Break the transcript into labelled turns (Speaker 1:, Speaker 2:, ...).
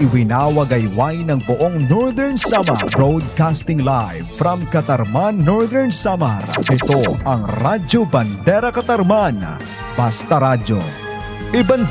Speaker 1: iwinawagayway ng buong Northern Samar. Broadcasting live from Katarman, Northern Samar. Ito ang Radyo Bandera Katarman. Basta Radyo. Ibandera